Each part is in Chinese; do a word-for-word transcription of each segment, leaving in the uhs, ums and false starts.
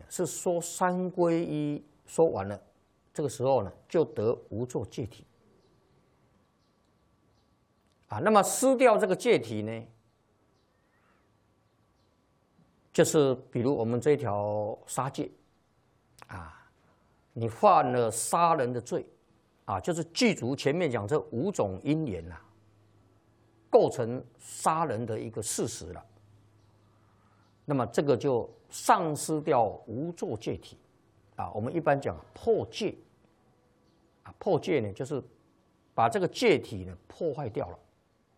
的，是说三皈依说完了，这个时候呢就得无作戒体。啊，那么失掉这个戒体呢，就是比如我们这条杀戒，啊，你犯了杀人的罪，啊，就是具足前面讲这五种因缘呐、啊，构成杀人的一个事实了。那么这个就丧失掉无作戒体，啊，我们一般讲破戒，啊，破戒呢就是把这个戒体呢破坏掉了，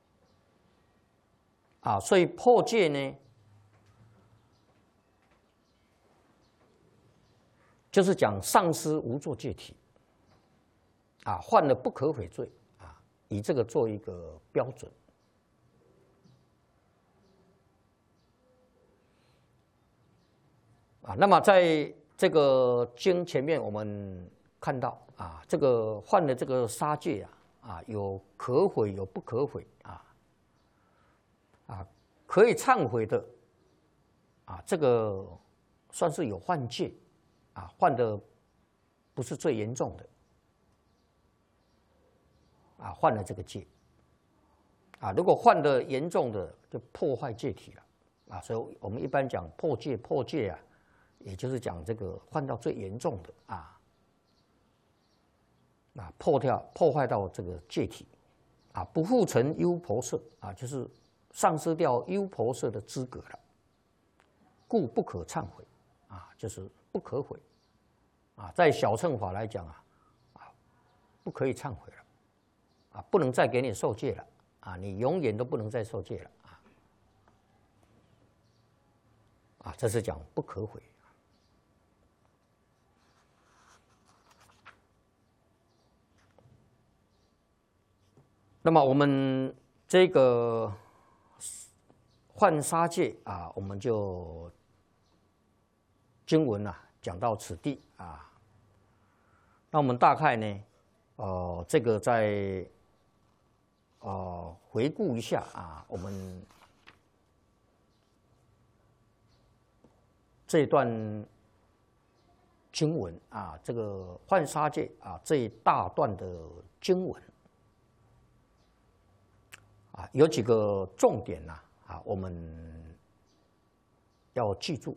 啊，所以破戒呢就是讲丧失无作戒体，啊，犯了不可悔罪，啊，以这个做一个标准。啊，那么在这个经前面我们看到啊，这个犯了这个杀戒啊，啊有可悔有不可悔啊，啊可以忏悔的啊，这个算是有犯戒啊，犯的不是最严重的啊，犯了这个戒啊，如果犯的严重的就破坏戒体了啊，所以我们一般讲破戒破戒啊。也就是讲这个犯到最严重的啊，啊破掉破坏到这个戒体，啊不复成优婆塞啊，就是丧失掉优婆塞的资格了，故不可忏悔啊，就是不可悔啊，在小乘法来讲啊，啊不可以忏悔了，啊不能再给你受戒了啊，你永远都不能再受戒了啊，啊这是讲不可悔。那么我们这个犯杀戒啊，我们就经文啊讲到此地啊。那我们大概呢，呃，这个再呃回顾一下啊，我们这段经文啊，这个犯杀戒啊这一大段的经文。啊，有几个重点呐、啊，啊，我们要记住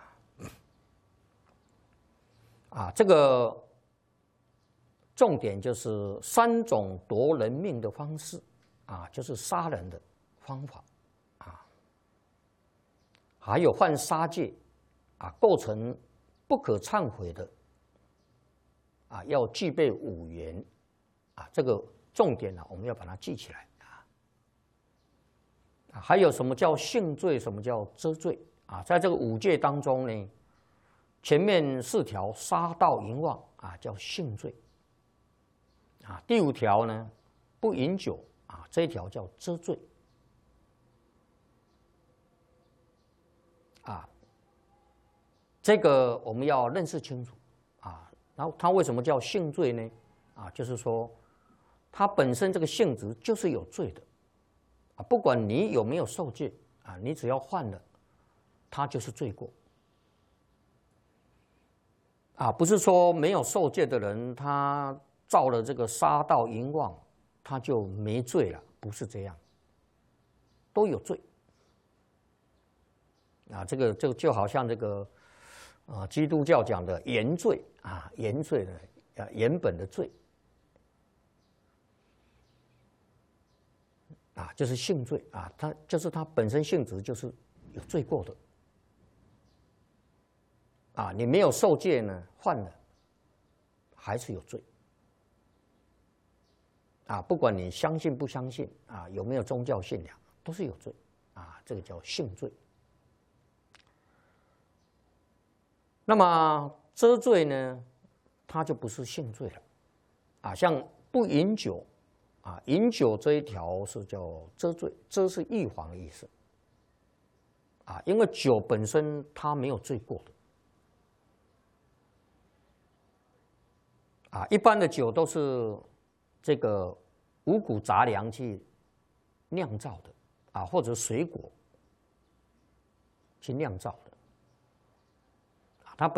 啊，这个重点就是三种夺人命的方式啊，就是杀人的方法啊，还有犯杀戒啊，构成不可忏悔的啊，要具备五缘啊，这个重点呢、啊，我们要把它记起来。还有什么叫性罪，什么叫遮罪啊？在这个五戒当中呢，前面四条杀盗淫妄啊叫性罪啊，第五条呢不饮酒啊，这一条叫遮罪啊。这个我们要认识清楚啊。然后它为什么叫性罪呢？啊，就是说它本身这个性质就是有罪的。不管你有没有受戒啊，你只要犯了，它就是罪过啊。不是说没有受戒的人，他造了这个杀盗淫妄，他就没罪了，不是这样，都有罪啊。这个就就好像这个呃基督教讲的原罪啊，原罪的啊原本的罪。啊，就是性罪啊，它就是它本身性质就是有罪过的啊，你没有受戒呢，犯了还是有罪啊，不管你相信不相信啊，有没有宗教信仰，都是有罪啊，这个叫性罪。那么遮罪呢，它就不是性罪了啊，像不饮酒。啊，饮酒这一条是叫遮罪，遮是预防的意思。啊，因为酒本身它没有罪过的。啊，一般的酒都是这个五谷杂粮去酿造的，啊，或者水果去酿造的。